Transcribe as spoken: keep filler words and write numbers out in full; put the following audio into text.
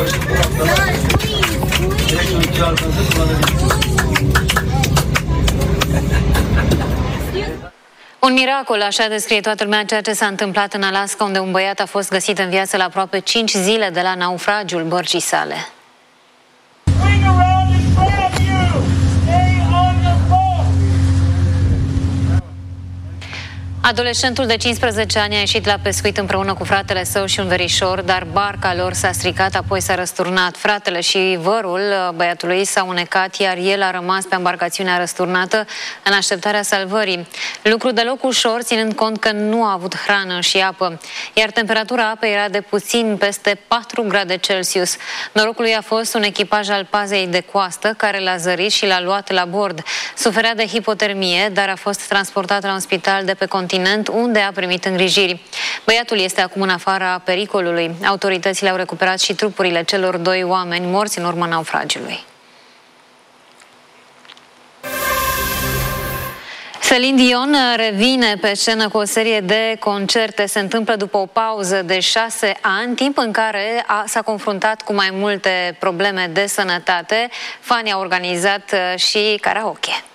Un miracol, așa descrie toată lumea ceea ce s-a întâmplat în Alaska, unde un băiat a fost găsit în viață la aproape cinci zile de la naufragiul bărcii sale. Adolescentul de cincisprezece ani a ieșit la pescuit împreună cu fratele său și un verișor, dar barca lor s-a stricat, apoi s-a răsturnat. Fratele și vărul băiatului s-au unecat, iar el a rămas pe embarcațiunea răsturnată în așteptarea salvării. Lucru deloc ușor, ținând cont că nu a avut hrană și apă, iar temperatura apei era de puțin peste patru grade Celsius. Norocul lui a fost un echipaj al pazei de coastă care l-a zărit și l-a luat la bord. Suferea de hipotermie, dar a fost transportat la un spital de pe continent, unde a primit îngrijiri. Băiatul este acum în afara pericolului. Autoritățile au recuperat și trupurile celor doi oameni morți în urma naufragiului. Celine Dion revine pe scenă cu o serie de concerte. Se întâmplă după o pauză de șase ani, timp în care s-a confruntat cu mai multe probleme de sănătate. Fanii au organizat și karaoke.